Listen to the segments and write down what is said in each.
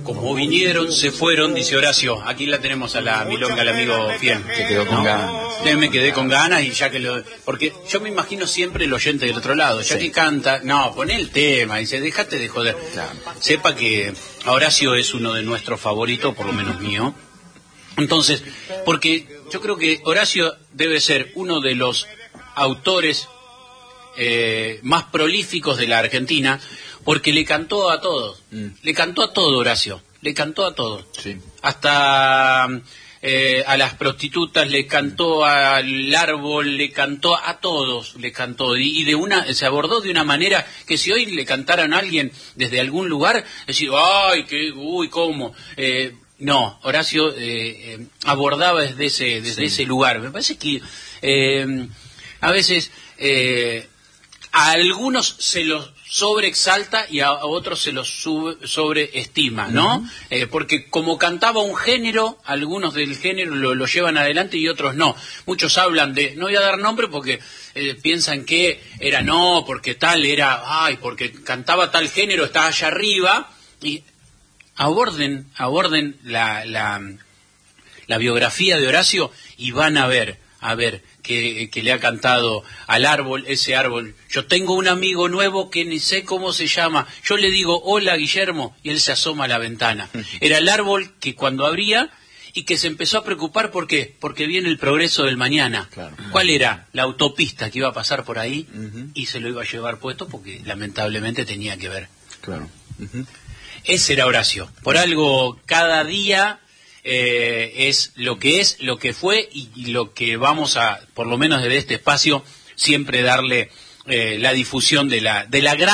Como vinieron, se fueron, dice Horacio. Aquí la tenemos a la milonga, al amigo fiel. Se quedó con ganas. Me quedé con ganas y ya que lo... Porque yo me imagino siempre el oyente del otro lado, ya que canta, no, poné el tema, dice, déjate de joder. Claro. Sepa que Horacio es uno de nuestros favoritos, por lo menos mío. Entonces, porque yo creo que Horacio debe ser uno de los autores más prolíficos de la Argentina, porque le cantó a todos. Le cantó a todo, Horacio. Le cantó a todos. Sí. Hasta a las prostitutas, le cantó al árbol, le cantó a todos, le cantó. Y se abordó de una manera que si hoy le cantaran a alguien desde algún lugar, decir, ay, cómo. No, Horacio abordaba desde ese lugar. Me parece que a veces a algunos se los sobreexalta y a otros se los sobreestima, ¿no? Porque como cantaba un género, algunos del género lo llevan adelante y otros no. Muchos hablan no voy a dar nombre porque piensan que era porque tal era, porque cantaba tal género, está allá arriba, y aborden la biografía de Horacio y van a ver que le ha cantado al árbol, ese árbol. Yo tengo un amigo nuevo que ni sé cómo se llama. Yo le digo, hola Guillermo, y él se asoma a la ventana. Era el árbol que cuando abría y que se empezó a preocupar, ¿por qué? Porque viene el progreso del mañana. Claro. ¿Cuál era? La autopista que iba a pasar por ahí y se lo iba a llevar puesto porque lamentablemente tenía que ver. Claro. Ese era Horacio. Por algo cada día... es lo que fue y lo que vamos a, por lo menos desde este espacio, siempre darle la difusión de la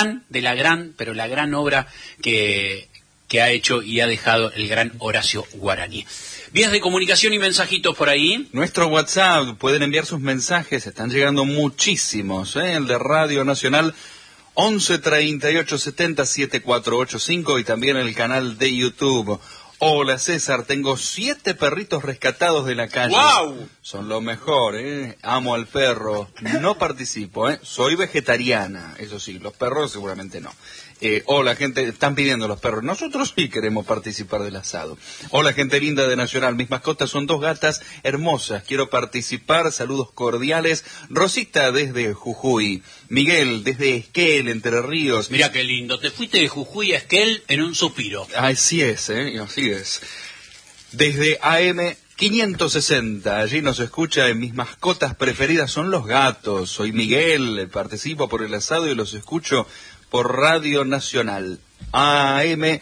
gran obra que ha hecho y ha dejado el gran Horacio Guaraní. Vías de comunicación y mensajitos por ahí. Nuestro WhatsApp, pueden enviar sus mensajes, están llegando muchísimos, el de Radio Nacional 11 38 70 7485 y también el canal de YouTube. Hola César, tengo 7 perritos rescatados de la calle. ¡Wow! Son lo mejor, amo al perro. No participo, soy vegetariana, eso sí, los perros seguramente no. Hola gente, están pidiendo los perros, nosotros sí queremos participar del asado. Hola gente linda de Nacional, mis mascotas son 2 gatas hermosas, quiero participar, saludos cordiales. Rosita desde Jujuy, Miguel desde Esquel, Entre Ríos. Mirá qué lindo, te fuiste de Jujuy a Esquel en un suspiro. Así es, así es. Desde AM 560, allí nos escucha, en mis mascotas preferidas son los gatos. Soy Miguel, participo por el asado y los escucho por Radio Nacional, AM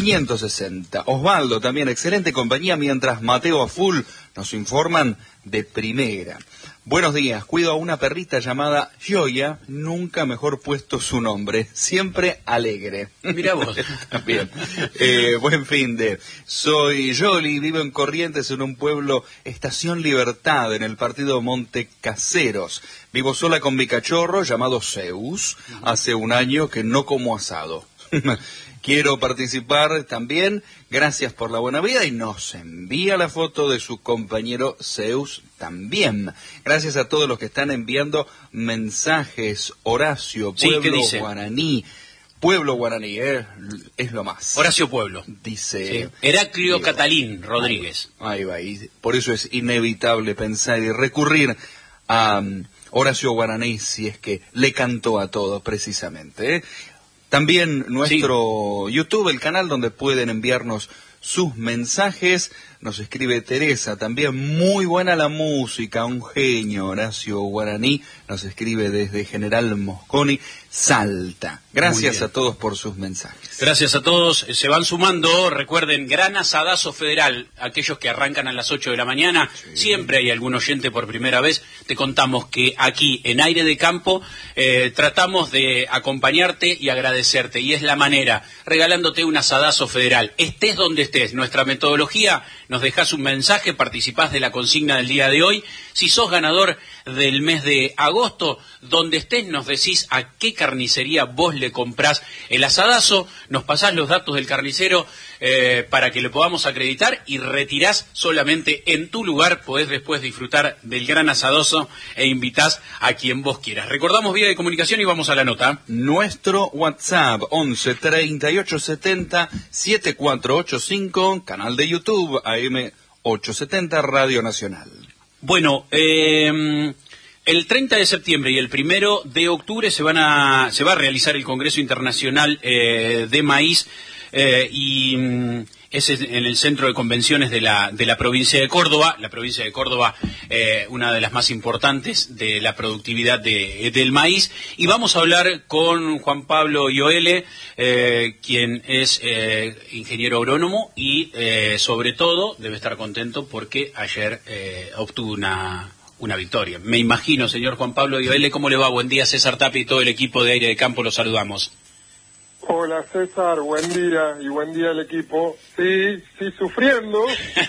560. Osvaldo también, excelente compañía, mientras Mateo a full nos informan de primera. Buenos días, cuido a una perrita llamada Gioia, nunca mejor puesto su nombre, siempre alegre. Mirá vos. Bien. Buen fin de. Soy Yoli, vivo en Corrientes, en un pueblo, Estación Libertad, en el partido Monte Caseros. Vivo sola con mi cachorro, llamado Zeus, hace un año que no como asado. Quiero participar también, gracias por la buena vida, y nos envía la foto de su compañero Zeus también. Gracias a todos los que están enviando mensajes. Horacio, Pueblo Guaraní. Pueblo Guaraní, es lo más. Horacio Pueblo. Dice... Sí. Heraclio Catalín Rodríguez. Ahí va, y por eso es inevitable pensar y recurrir a Horacio Guaraní si es que le cantó a todo precisamente, También nuestro YouTube, el canal donde pueden enviarnos sus mensajes. Nos escribe Teresa, también muy buena la música, un genio, Horacio Guaraní. Nos escribe desde General Mosconi, Salta. Gracias a todos por sus mensajes. Gracias a todos. Se van sumando. Recuerden, gran asadazo federal. Aquellos que arrancan a las 8 de la mañana. Sí. Siempre hay algún oyente por primera vez. Te contamos que aquí, en Aire de Campo, tratamos de acompañarte y agradecerte. Y es la manera, regalándote un asadazo federal. Estés donde estés. Nuestra metodología, nos dejás un mensaje, participás de la consigna del día de hoy. Si sos ganador del mes de agosto. Donde estés nos decís a qué carnicería vos le comprás el asadazo, nos pasás los datos del carnicero para que lo podamos acreditar y retirás solamente en tu lugar, podés después disfrutar del gran asadazo e invitás a quien vos quieras. Recordamos vía de comunicación y vamos a la nota. Nuestro WhatsApp 11 38 70 7485, canal de YouTube AM 870 Radio Nacional. Bueno, el 30 de septiembre y el 1 de octubre se va a realizar el Congreso Internacional de Maíz es en el centro de convenciones de la provincia de Córdoba. La provincia de Córdoba, una de las más importantes de la productividad del maíz. Y vamos a hablar con Juan Pablo Ioele, quien es ingeniero agrónomo y sobre todo debe estar contento porque ayer obtuvo una victoria. Me imagino, señor Juan Pablo Ioele, ¿cómo le va? Buen día, César Tapia y todo el equipo de Aire de Campo, los saludamos. Hola César, buen día y buen día al equipo. Sí, sufriendo,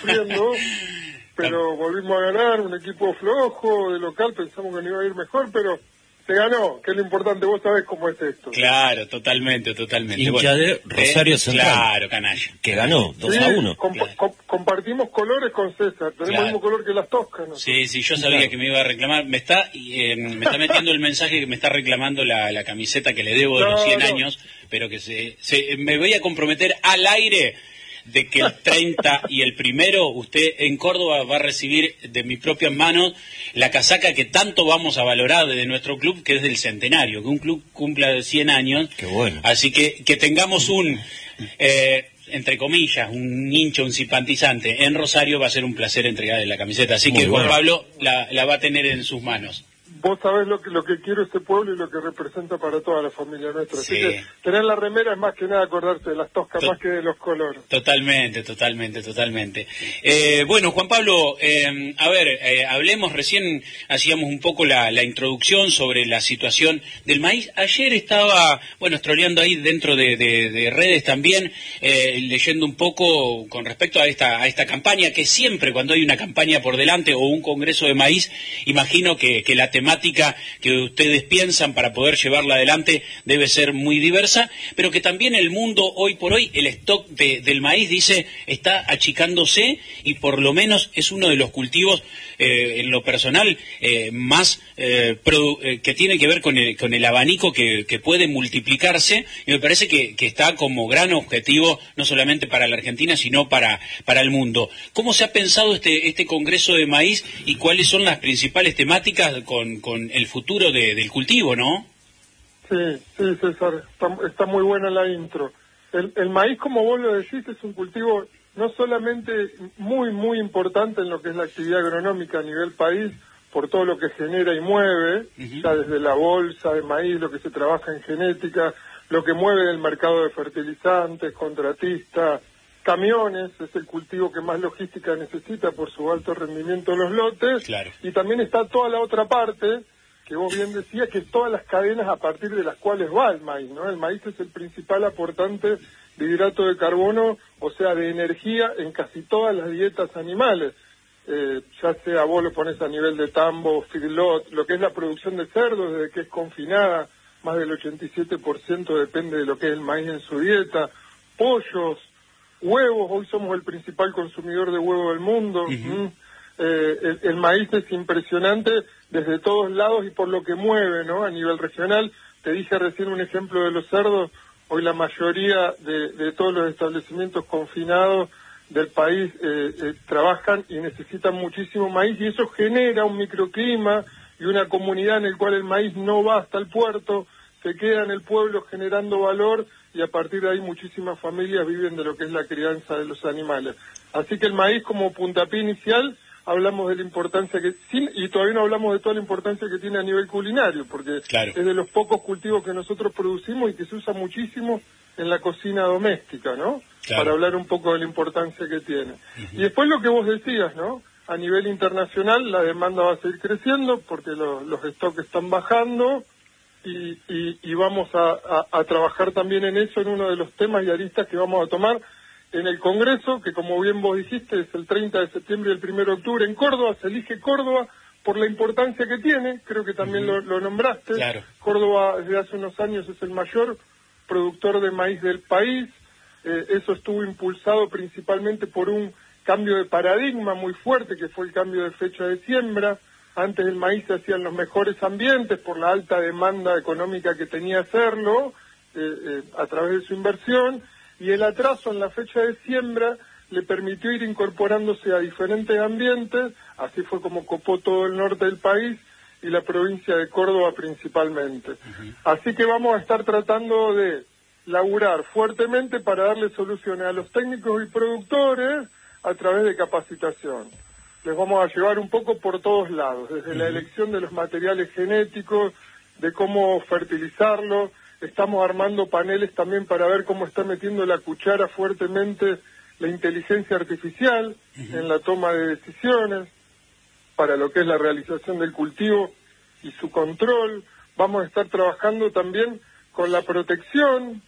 pero volvimos a ganar, un equipo flojo de local, pensamos que no iba a ir mejor, pero se ganó, que es lo importante, vos sabés cómo es esto. Claro, totalmente. Hincha de Rosario Central. Claro, canalla. Que ganó 2-1. Compartimos colores con César, tenemos el mismo color que las Toscanas, ¿no? Sí, yo sabía que me iba a reclamar. Me está metiendo el mensaje que me está reclamando la camiseta que le debo de los 100 años, pero que me voy a comprometer al aire de que el 30 y el 1 usted en Córdoba va a recibir de mis propias manos la casaca que tanto vamos a valorar de nuestro club, que es del centenario, que un club cumpla de 100 años. Qué bueno. Así que tengamos entre comillas, un hincha, un simpatizante en Rosario, va a ser un placer entregarle la camiseta. Así que Juan Pablo la va a tener en sus manos. Vos sabés lo que quiero este pueblo y lo que representa para toda la familia nuestra. Sí. Así que tener la remera es más que nada acordarse de las Toscas, más que de los colores. Totalmente. Bueno, Juan Pablo, hablemos, recién hacíamos un poco la introducción sobre la situación del maíz. Ayer estaba, scrolleando ahí dentro de redes también, leyendo un poco con respecto a esta campaña, que siempre cuando hay una campaña por delante o un congreso de maíz, imagino que la temática que ustedes piensan para poder llevarla adelante debe ser muy diversa, pero que también el mundo hoy por hoy, el stock del maíz, dice, está achicándose y por lo menos es uno de los cultivos, en lo personal, más que tiene que ver con el abanico que puede multiplicarse, y me parece que está como gran objetivo no solamente para la Argentina, sino para el mundo. ¿Cómo se ha pensado este Congreso de Maíz y cuáles son las principales temáticas con el futuro del cultivo, no? Sí, César, está muy buena la intro. El maíz, como vos lo decís, es un cultivo no solamente muy importante en lo que es la actividad agronómica a nivel país, por todo lo que genera y mueve, ya desde la bolsa de maíz, lo que se trabaja en genética, lo que mueve el mercado de fertilizantes, contratistas, camiones, es el cultivo que más logística necesita por su alto rendimiento en los lotes. Claro. Y también está toda la otra parte, que vos bien decías, que es todas las cadenas a partir de las cuales va el maíz, ¿no? El maíz es el principal aportante de hidrato de carbono, o sea, de energía en casi todas las dietas animales. Ya sea vos lo pones a nivel de tambo, feedlot, lo que es la producción de cerdos, desde que es confinada, más del 87% depende de lo que es el maíz en su dieta, pollos, huevos, hoy somos el principal consumidor de huevo del mundo. El maíz es impresionante desde todos lados y por lo que mueve, ¿no? A nivel regional, te dije recién un ejemplo de los cerdos, hoy la mayoría de todos los establecimientos confinados del país trabajan y necesitan muchísimo maíz, y eso genera un microclima y una comunidad en el cual el maíz no va hasta el puerto, se queda en el pueblo generando valor, y a partir de ahí muchísimas familias viven de lo que es la crianza de los animales. Así que el maíz, como puntapié inicial, hablamos de la importancia y todavía no hablamos de toda la importancia que tiene a nivel culinario, porque claro, es de los pocos cultivos que nosotros producimos y que se usa muchísimo en la cocina doméstica, ¿no? Claro. Para hablar un poco de la importancia que tiene. Y después lo que vos decías, ¿no? A nivel internacional la demanda va a seguir creciendo porque los stocks están bajando, y vamos a trabajar también en eso, en uno de los temas y aristas que vamos a tomar en el Congreso, que como bien vos dijiste es el 30 de septiembre y el 1 de octubre en Córdoba. Se elige Córdoba por la importancia que tiene, creo que también lo nombraste. Claro. Córdoba desde hace unos años es el mayor productor de maíz del país. Eso estuvo impulsado principalmente por un cambio de paradigma muy fuerte, que fue el cambio de fecha de siembra. Antes el maíz se hacía en los mejores ambientes por la alta demanda económica que tenía hacerlo, a través de su inversión, y el atraso en la fecha de siembra le permitió ir incorporándose a diferentes ambientes. Así fue como copó todo el norte del país y la provincia de Córdoba principalmente. Así que vamos a estar tratando de laburar fuertemente para darle soluciones a los técnicos y productores a través de capacitación. Les vamos a llevar un poco por todos lados, desde la elección de los materiales genéticos, de cómo fertilizarlos. Estamos armando paneles también para ver cómo está metiendo la cuchara fuertemente la inteligencia artificial en la toma de decisiones, para lo que es la realización del cultivo y su control. Vamos a estar trabajando también con la protección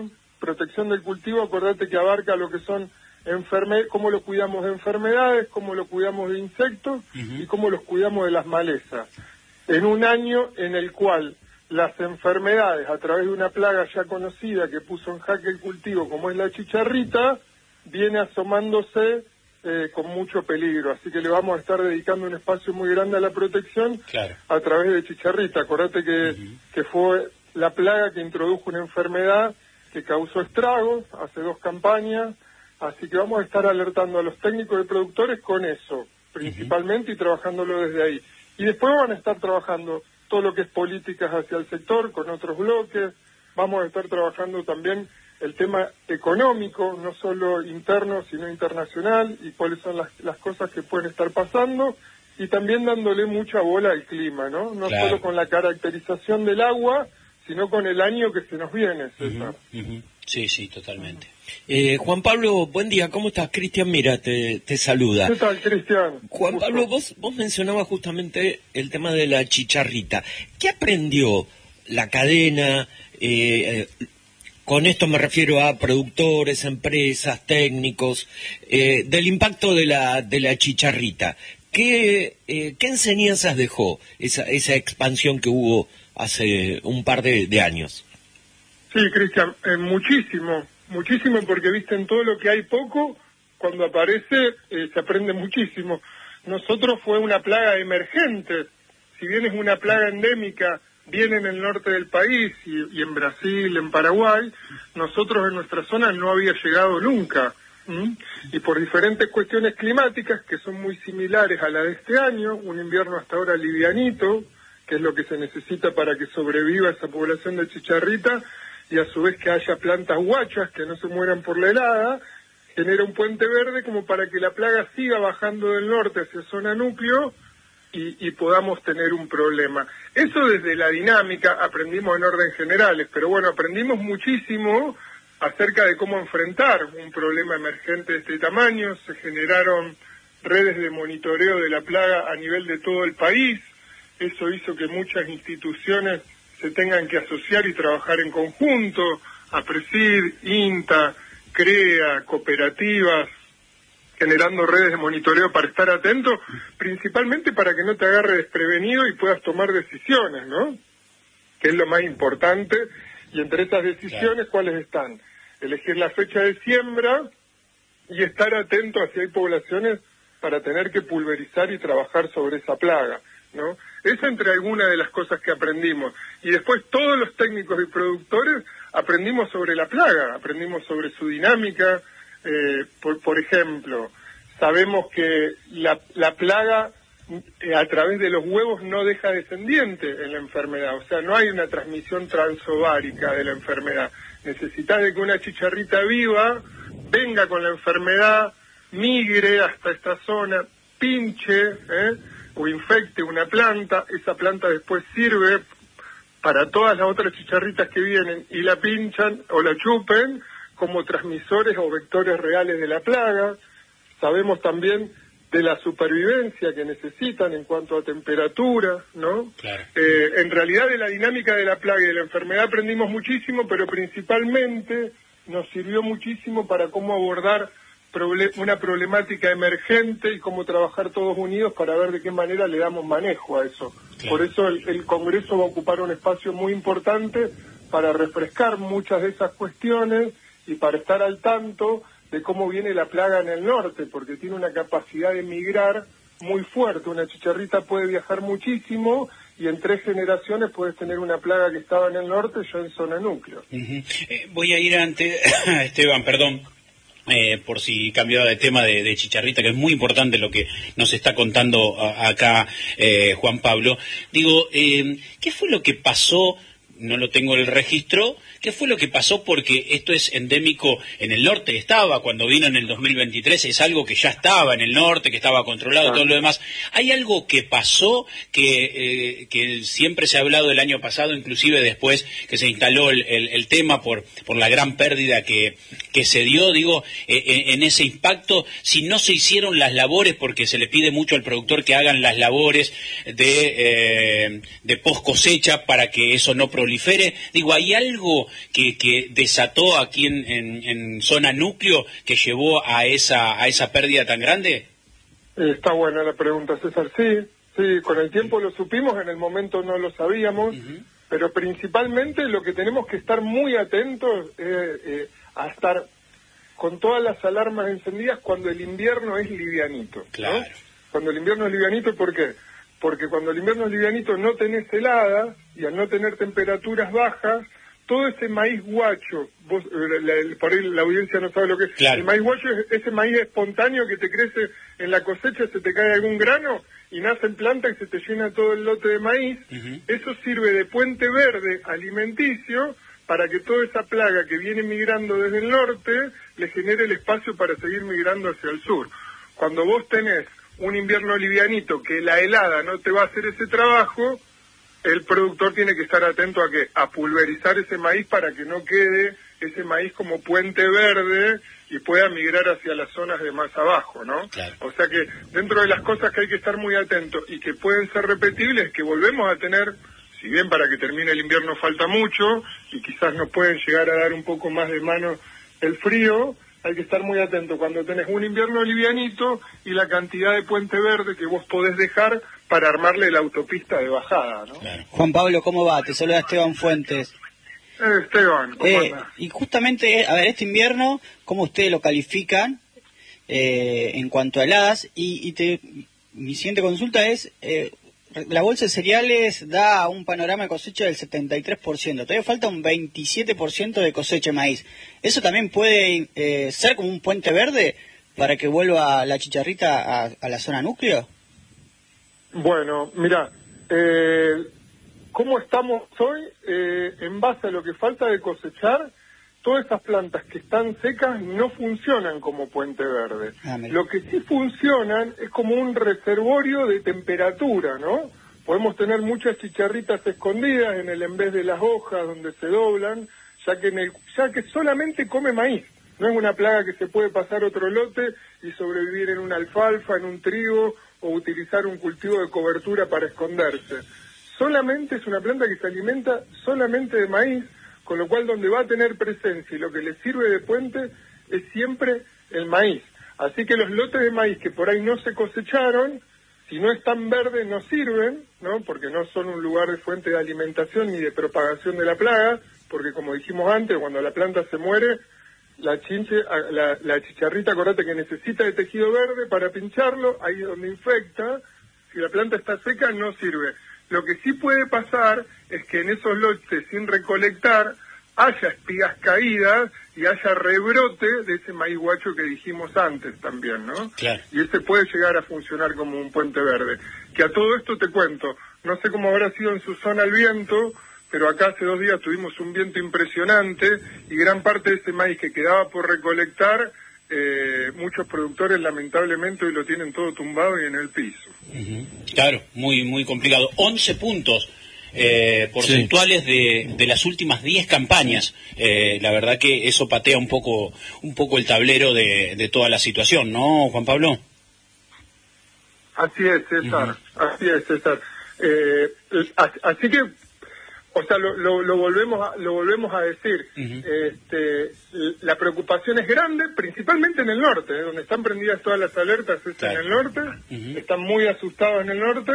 del cultivo. Acordate que abarca lo que son cómo lo cuidamos de enfermedades, cómo lo cuidamos de insectos y cómo los cuidamos de las malezas. En un año en el cual las enfermedades, a través de una plaga ya conocida que puso en jaque el cultivo, como es la chicharrita, viene asomándose con mucho peligro. Así que le vamos a estar dedicando un espacio muy grande a la protección a través de chicharrita. Acordate que fue la plaga que introdujo una enfermedad que causó estragos hace 2 campañas. Así que vamos a estar alertando a los técnicos y productores con eso, principalmente, y trabajándolo desde ahí. Y después van a estar trabajando todo lo que es políticas hacia el sector, con otros bloques. Vamos a estar trabajando también el tema económico, no solo interno, sino internacional, y cuáles son las cosas que pueden estar pasando, y también dándole mucha bola al clima, ¿no? No solo con la caracterización del agua, sino con el año que se nos viene, César. Sí, totalmente. Juan Pablo, buen día, ¿cómo estás? Cristian, mira, te saluda. ¿Qué tal, Cristian? Juan Pablo, vos mencionabas justamente el tema de la chicharrita. ¿Qué aprendió la cadena? Con esto me refiero a productores, empresas, técnicos, del impacto de la chicharrita. ¿Qué enseñanzas dejó esa expansión que hubo hace un par de años? Sí, Cristian, muchísimo, porque viste, en todo lo que hay poco, cuando aparece se aprende muchísimo. Nosotros fue una plaga emergente, si bien es una plaga endémica, viene en el norte del país y en Brasil, en Paraguay, nosotros en nuestra zona no había llegado nunca. Y por diferentes cuestiones climáticas que son muy similares a la de este año, un invierno hasta ahora livianito, que es lo que se necesita para que sobreviva esa población de chicharrita, y a su vez que haya plantas guachas que no se mueran por la helada, genera un puente verde como para que la plaga siga bajando del norte hacia zona núcleo y podamos tener un problema. Eso desde la dinámica aprendimos en orden generales, pero bueno, aprendimos muchísimo acerca de cómo enfrentar un problema emergente de este tamaño. Se generaron redes de monitoreo de la plaga a nivel de todo el país. Eso hizo que muchas instituciones se tengan que asociar y trabajar en conjunto, APRESID, INTA, CREA, cooperativas, generando redes de monitoreo para estar atento, principalmente para que no te agarre desprevenido y puedas tomar decisiones, ¿no? Que es lo más importante. Y entre esas decisiones, ¿cuáles están? Elegir la fecha de siembra y estar atento a si hay poblaciones para tener que pulverizar y trabajar sobre esa plaga, ¿no? Eso entre algunas de las cosas que aprendimos. Y después todos los técnicos y productores aprendimos sobre la plaga, aprendimos sobre su dinámica. Por ejemplo, sabemos que la plaga a través de los huevos no deja descendiente en la enfermedad, o sea, no hay una transmisión transovárica de la enfermedad. Necesitas de que una chicharrita viva venga con la enfermedad, migre hasta esta zona, pinche, o infecte una planta, esa planta después sirve para todas las otras chicharritas que vienen y la pinchan o la chupen como transmisores o vectores reales de la plaga. Sabemos también de la supervivencia que necesitan en cuanto a temperatura, ¿no? Claro. En realidad de la dinámica de la plaga y de la enfermedad aprendimos muchísimo, pero principalmente nos sirvió muchísimo para cómo abordar una problemática emergente y cómo trabajar todos unidos para ver de qué manera le damos manejo a eso. Claro. Por eso el Congreso va a ocupar un espacio muy importante para refrescar muchas de esas cuestiones y para estar al tanto de cómo viene la plaga en el norte, porque tiene una capacidad de migrar muy fuerte. Una chicharrita puede viajar muchísimo y en 3 generaciones puedes tener una plaga que estaba en el norte ya en zona núcleo. Voy a ir Esteban, perdón. Por si cambiaba de tema de chicharrita, que es muy importante lo que nos está contando acá Juan Pablo. Digo, ¿qué fue lo que pasó? No lo tengo el registro. ¿Qué fue lo que pasó? Porque esto es endémico en el norte, estaba cuando vino en el 2023, es algo que ya estaba en el norte, que estaba controlado, todo lo demás. ¿Hay algo que pasó que siempre se ha hablado el año pasado, inclusive después que se instaló el tema por la gran pérdida que se dio, digo, en ese impacto? Si no se hicieron las labores, porque se le pide mucho al productor que hagan las labores de post cosecha para que eso no prolifere, digo, ¿hay algo que desató aquí en zona núcleo que llevó a esa pérdida tan grande? Está buena la pregunta, César. Sí, con el tiempo lo supimos, en el momento no lo sabíamos, pero principalmente lo que tenemos que estar muy atentos es a estar con todas las alarmas encendidas cuando el invierno es livianito. Claro. ¿No? Cuando el invierno es livianito, ¿por qué? Porque cuando el invierno es livianito no tenés heladas, y al no tener temperaturas bajas, todo ese maíz guacho, por ahí la audiencia no sabe lo que es. Claro. El maíz guacho es ese maíz espontáneo que te crece en la cosecha, se te cae algún grano y nace en planta y se te llena todo el lote de maíz. Eso sirve de puente verde alimenticio para que toda esa plaga que viene migrando desde el norte le genere el espacio para seguir migrando hacia el sur. Cuando vos tenés un invierno livianito que la helada no te va a hacer ese trabajo, el productor tiene que estar atento a pulverizar ese maíz para que no quede ese maíz como puente verde y pueda migrar hacia las zonas de más abajo, ¿no? Claro. O sea que dentro de las cosas que hay que estar muy atentos y que pueden ser repetibles, que volvemos a tener, si bien para que termine el invierno falta mucho y quizás nos pueden llegar a dar un poco más de mano el frío, hay que estar muy atento cuando tenés un invierno livianito y la cantidad de puente verde que vos podés dejar para armarle la autopista de bajada, ¿no? Claro. Juan Pablo, ¿cómo va? Te saluda Esteban Fuentes. Esteban, ¿cómo andás? Y justamente, a ver, este invierno, ¿cómo ustedes lo califican en cuanto a heladas? Mi siguiente consulta es, la bolsa de cereales da un panorama de cosecha del 73%, todavía falta un 27% de cosecha de maíz. ¿Eso también puede ser como un puente verde para que vuelva la chicharrita a la zona núcleo? Bueno, mira, ¿cómo estamos hoy? En base a lo que falta de cosechar, todas esas plantas que están secas no funcionan como puente verde. Lo que sí funcionan es como un reservorio de temperatura, ¿no? Podemos tener muchas chicharritas escondidas en vez de las hojas donde se doblan, ya que solamente come maíz. No es una plaga que se puede pasar otro lote y sobrevivir en una alfalfa, en un trigo o utilizar un cultivo de cobertura para esconderse. Solamente es una planta que se alimenta solamente de maíz, con lo cual donde va a tener presencia y lo que le sirve de puente es siempre el maíz. Así que los lotes de maíz que por ahí no se cosecharon, si no están verdes no sirven, ¿no? Porque no son un lugar de fuente de alimentación ni de propagación de la plaga, porque como dijimos antes, cuando la planta se muere, la chicharrita, acordate que necesita de tejido verde para pincharlo, ahí es donde infecta. Si la planta está seca no sirve. Lo que sí puede pasar es que en esos lotes sin recolectar haya espigas caídas y haya rebrote de ese maíz guacho que dijimos antes también, ¿no? Claro. Y ese puede llegar a funcionar como un puente verde. Que a todo esto te cuento, no sé cómo habrá sido en su zona el viento, pero acá hace 2 días tuvimos un viento impresionante y gran parte de ese maíz que quedaba por recolectar, muchos productores lamentablemente hoy lo tienen todo tumbado y en el piso. Claro, muy muy complicado. 11 puntos porcentuales de las últimas 10 campañas. La verdad que eso patea un poco el tablero de toda la situación, ¿no, Juan Pablo? Así es, César. Así es, César. Así que O sea, lo volvemos a decir. La preocupación es grande, principalmente en el norte, donde están prendidas todas las alertas es en el norte, están muy asustados en el norte,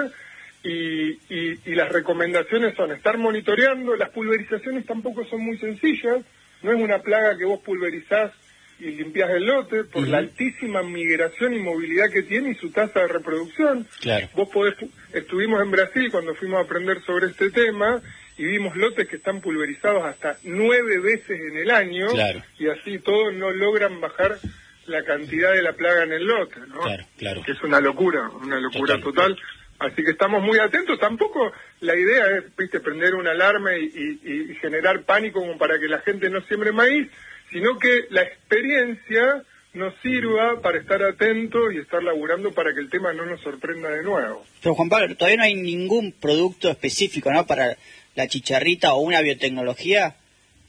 y las recomendaciones son estar monitoreando. Las pulverizaciones tampoco son muy sencillas, no es una plaga que vos pulverizás y limpiás el lote, por la altísima migración y movilidad que tiene y su tasa de reproducción. Claro. Estuvimos en Brasil cuando fuimos a aprender sobre este tema, y vimos lotes que están pulverizados hasta 9 veces en el año, y así todos no logran bajar la cantidad de la plaga en el lote, ¿no? Claro. Que es una locura total. Así que estamos muy atentos. Tampoco la idea es, prender una alarma y generar pánico como para que la gente no siembre maíz, sino que la experiencia nos sirva para estar atentos y estar laburando para que el tema no nos sorprenda de nuevo. Pero Juan Pablo, todavía no hay ningún producto específico, ¿no?, para la chicharrita o una biotecnología.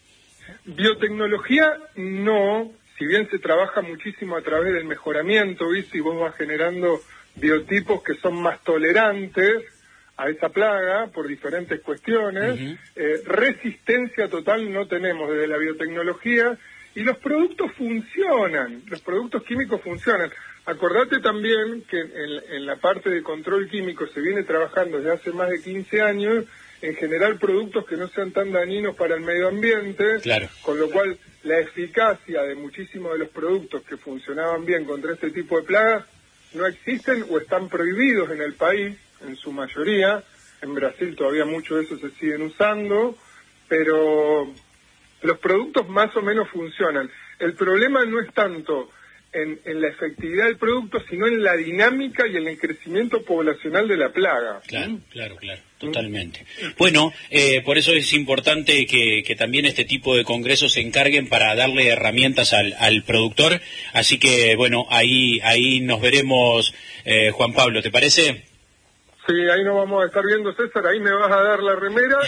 Biotecnología no, si bien se trabaja muchísimo a través del mejoramiento, ¿viste? Y vos vas generando biotipos que son más tolerantes a esa plaga por diferentes cuestiones. Resistencia total no tenemos desde la biotecnología, y los productos funcionan, los productos químicos funcionan. Acordate también que en la parte de control químico se viene trabajando desde hace más de 15 años en generar productos que no sean tan dañinos para el medio ambiente, con lo cual la eficacia de muchísimos de los productos que funcionaban bien contra este tipo de plagas no existen o están prohibidos en el país, en su mayoría. En Brasil todavía muchos de esos se siguen usando, pero los productos más o menos funcionan. El problema no es tanto en la efectividad del producto, sino en la dinámica y en el crecimiento poblacional de la plaga. Claro, totalmente. Bueno, por eso es importante que también este tipo de congresos se encarguen para darle herramientas al productor. Así que, bueno, ahí nos veremos, Juan Pablo, ¿te parece? Sí, ahí nos vamos a estar viendo, César. Ahí me vas a dar la remera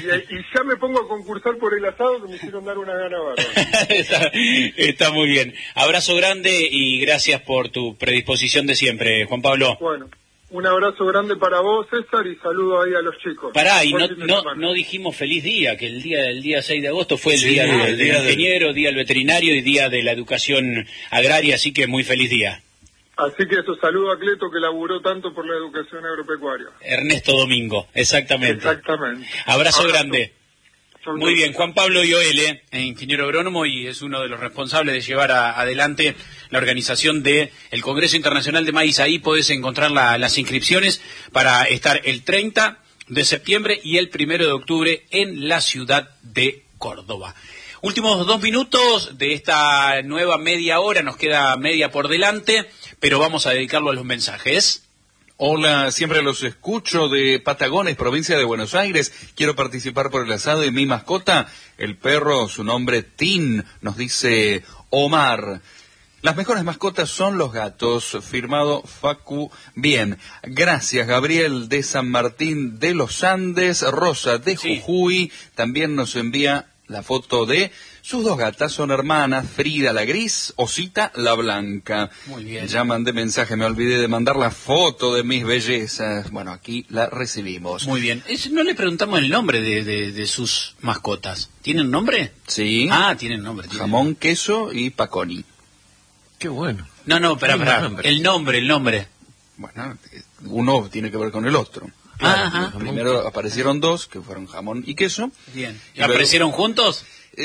y ya me pongo a concursar por el asado, que me hicieron dar una gana bárbara. Está muy bien. Abrazo grande y gracias por tu predisposición de siempre, Juan Pablo. Bueno, un abrazo grande para vos, César, y saludo ahí a los chicos. Pará, y no dijimos feliz día, que el día 6 de agosto fue el día del ingeniero, día del veterinario y día de la educación agraria, así que muy feliz día. Así que eso, saludo a Cleto, que laburó tanto por la educación agropecuaria. Ernesto Domingo, exactamente. Abrazo grande. Muy bien, Juan Pablo Ioele, ingeniero agrónomo, y es uno de los responsables de llevar adelante la organización del Congreso Internacional de Maíz. Ahí podés encontrar las inscripciones para estar el 30 de septiembre y el 1 de octubre en la ciudad de Córdoba. Últimos 2 minutos de esta nueva media hora, nos queda media por delante, pero vamos a dedicarlo a los mensajes. Hola, siempre los escucho de Patagones, provincia de Buenos Aires. Quiero participar por el asado y mi mascota, el perro, su nombre Tin, nos dice Omar. Las mejores mascotas son los gatos, firmado Facu. Bien, gracias Gabriel de San Martín de los Andes. Rosa de Jujuy también nos envía la foto de sus 2 gatas, son hermanas, Frida la gris, Osita la blanca. Muy bien. Ya mandé mensaje, me olvidé de mandar la foto de mis bellezas. Bueno, aquí la recibimos. Muy bien. No le preguntamos el nombre de sus mascotas. ¿Tienen nombre? Sí. Ah, tienen nombre. Jamón, queso y paconi. Qué bueno. No, espera. El nombre. Bueno, uno tiene que ver con el otro. Ajá. Primero aparecieron 2, que fueron jamón y queso. Bien. ¿Y aparecieron juntos?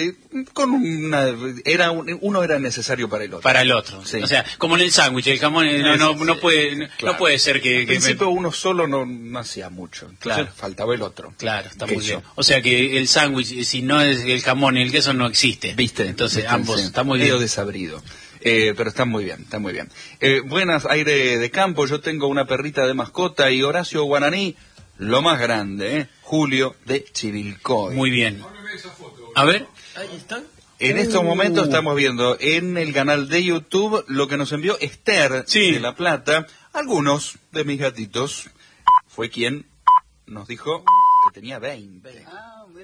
Uno era necesario para el otro. Para el otro. Sí. O sea, como en el sándwich, el jamón no puede ser que... Al principio uno solo no hacía mucho. Entonces faltaba el otro. Claro, está muy bien. O sea que el sándwich, si no es el jamón y el queso, no existe. ¿Viste? Entonces ambos, está muy bien. Medio desabrido. Pero está muy bien, está muy bien. Buenas, aire de campo, yo tengo una perrita de mascota y Horacio Guaraní, lo más grande, Julio de Chivilcoy. Muy bien. A ver. Ahí están. En estos momentos estamos viendo en el canal de YouTube lo que nos envió Esther de La Plata. Algunos de mis gatitos fue quien nos dijo que tenía 20. Ah, mira.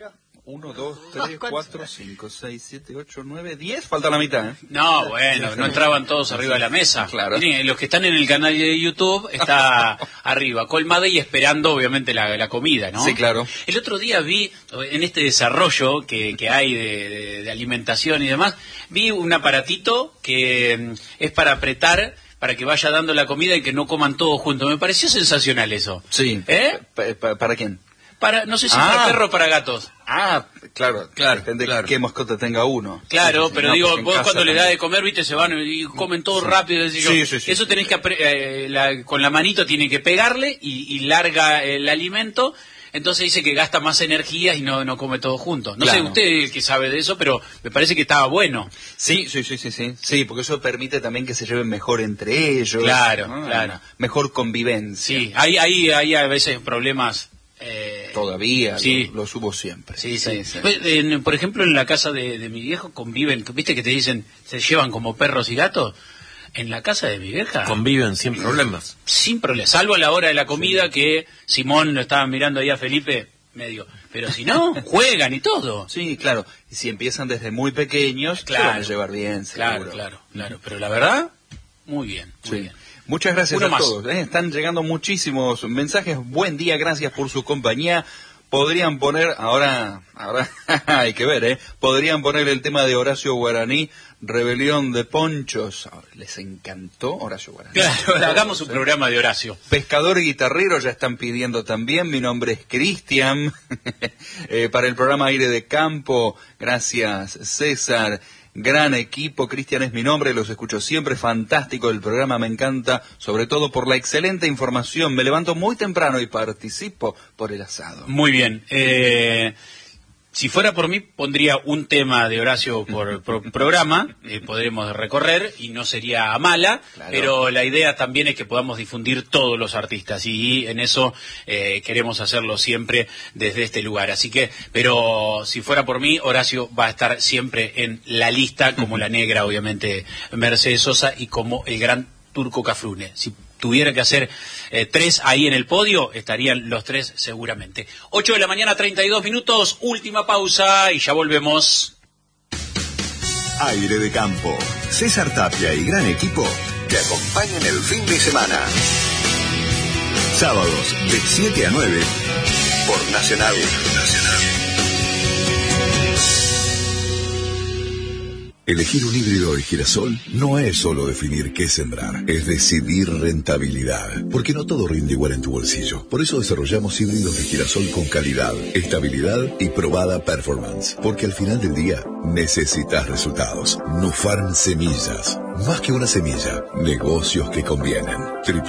1, 2, 3, 4, 5, 6, 7, 8, 9, 10. Falta la mitad, ¿eh? No, bueno, no entraban todos arriba de la mesa. Claro. Miren, los que están en el canal de YouTube está arriba, colmada y esperando, obviamente, la comida, ¿no? Sí, claro. El otro día vi, en este desarrollo que hay de alimentación y demás, vi un aparatito que es para apretar, para que vaya dando la comida y que no coman todos juntos. Me pareció sensacional eso. Sí. ¿Eh? ¿Para quién? No sé si para perros o para gatos. Claro. Depende de qué mascota tenga uno. Claro, Sí, pero no, digo, porque en vos casa cuando le das también. de comer, viste, se van y comen todo rápido. Es decir, Sí. eso tenés que, con la manito tiene que pegarle y larga el alimento. Entonces dice que gasta más energía y no come todo junto. No sé usted el que sabe de eso, pero me parece que estaba bueno. Sí, porque eso permite también que se lleven mejor entre ellos. Claro, ¿no? claro. Mejor convivencia. Sí, hay a veces problemas. Todavía, sí. los hubo siempre. Sí. Por ejemplo, en la casa de mi viejo conviven, viste que te dicen, se llevan como perros y gatos. En la casa de mi vieja Conviven sin problemas. Sin problemas, salvo a la hora de la comida que Simón lo estaba mirando ahí a Felipe medio, pero si no, juegan y todo. Sí, claro, y si empiezan desde muy pequeños, se van a llevar bien, seguro. Claro, pero la verdad, muy bien. Muchas gracias Uno a más. todos. Están llegando muchísimos mensajes. Buen día, gracias por su compañía. Podrían poner, ahora hay que ver, podrían poner el tema de Horacio Guaraní, Rebelión de Ponchos. Les encantó Horacio Guaraní. Claro, hagamos un programa de Horacio. Pescador y guitarrero ya están pidiendo también. Mi nombre es Cristian. Para el programa Aire de Campo, gracias César. Gran equipo, Cristian es mi nombre, los escucho siempre, fantástico el programa, me encanta, sobre todo por la excelente información, me levanto muy temprano y participo por el asado. Muy bien, si fuera por mí pondría un tema de Horacio por programa, podremos recorrer y no sería mala, claro. Pero la idea también es que podamos difundir todos los artistas y en eso queremos hacerlo siempre desde este lugar. Así que, pero si fuera por mí, Horacio va a estar siempre en la lista, como la negra, obviamente, Mercedes Sosa y como el gran Turco Cafrune. Si tuviera que hacer 3 ahí en el podio, estarían los 3 seguramente. 8 de la mañana, 32 minutos, última pausa y ya volvemos. Aire de Campo, César Tapia y gran equipo te acompañan el fin de semana. Sábados de 7 a 9 por Nacional. Elegir un híbrido de girasol no es solo definir qué sembrar, es decidir rentabilidad, porque no todo rinde igual en tu bolsillo. Por eso desarrollamos híbridos de girasol con calidad, estabilidad y probada performance, porque al final del día necesitas resultados. Nufarm Semillas, más que una semilla, negocios que convienen.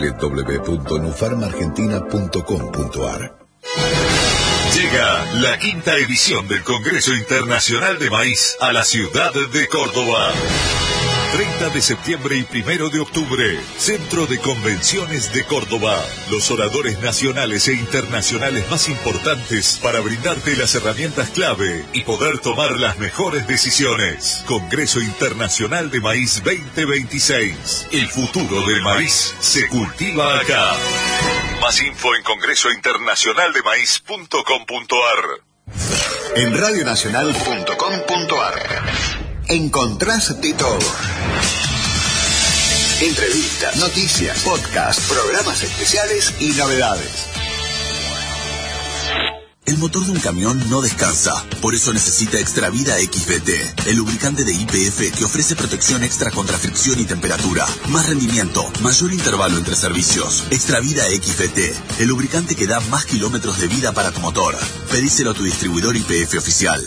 www.nufarmargentina.com.ar. Llega la 5ª edición del Congreso Internacional de Maíz a la ciudad de Córdoba. 30 de septiembre y 1 de octubre, Centro de Convenciones de Córdoba. Los oradores nacionales e internacionales más importantes para brindarte las herramientas clave y poder tomar las mejores decisiones. Congreso Internacional de Maíz 2026. El futuro del maíz se cultiva acá. Más info en congresointernacionaldemaíz.com.ar. En radionacional.com.ar encontrás de todo. Entrevistas, noticias, podcasts, programas especiales y novedades. El motor de un camión no descansa, por eso necesita Extravida XVT, el lubricante de YPF que ofrece protección extra contra fricción y temperatura, más rendimiento, mayor intervalo entre servicios. Extravida XVT, el lubricante que da más kilómetros de vida para tu motor. Pedíselo a tu distribuidor YPF oficial.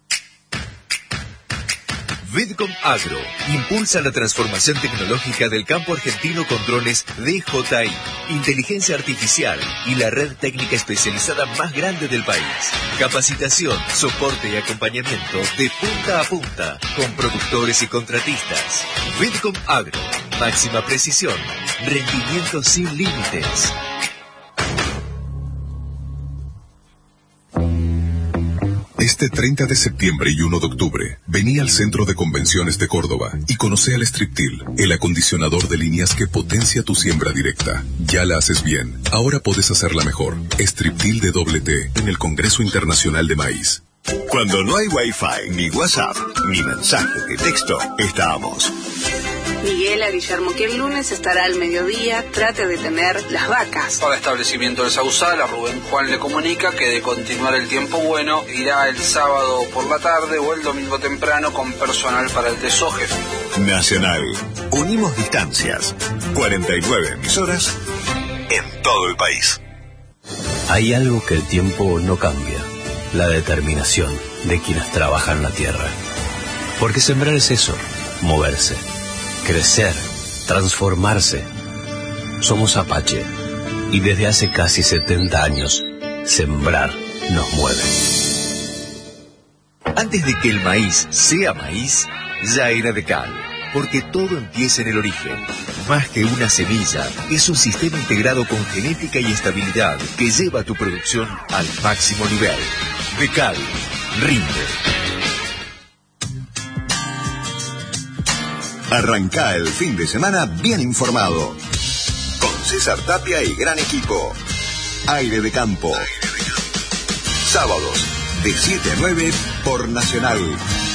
Vidcom Agro impulsa la transformación tecnológica del campo argentino con drones DJI, inteligencia artificial y la red técnica especializada más grande del país. Capacitación, soporte y acompañamiento de punta a punta con productores y contratistas. Vidcom Agro, máxima precisión, rendimiento sin límites. Este 30 de septiembre y 1 de octubre, vení al Centro de Convenciones de Córdoba y conoce al Striptil, el acondicionador de líneas que potencia tu siembra directa. Ya la haces bien, ahora podés hacerla mejor. Striptil de doble T en el Congreso Internacional de Maíz. Cuando no hay Wi-Fi, ni WhatsApp, ni mensaje de texto, estamos. Miguel a Guillermo, que el lunes estará al mediodía, trate de tener las vacas. Para establecimiento del Sausal, a Rubén Juan le comunica que de continuar el tiempo bueno, irá el sábado por la tarde o el domingo temprano con personal para el desoje. Nacional. Unimos distancias. 49 emisoras en todo el país. Hay algo que el tiempo no cambia. La determinación de quienes trabajan la tierra. Porque sembrar es eso, moverse, crecer, transformarse. Somos Apache y desde hace casi 70 años, sembrar nos mueve. Antes de que el maíz sea maíz, ya era Decal, porque todo empieza en el origen. Más que una semilla, es un sistema integrado con genética y estabilidad que lleva tu producción al máximo nivel. Decal, rinde. Arranca el fin de semana bien informado. Con César Tapia y gran equipo. Aire de Campo. Sábados, de 7 a 9 por Nacional.